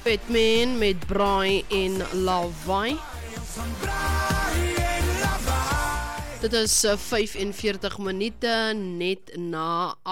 Batman met Braai en Lawaai. Dit is 45 minute net na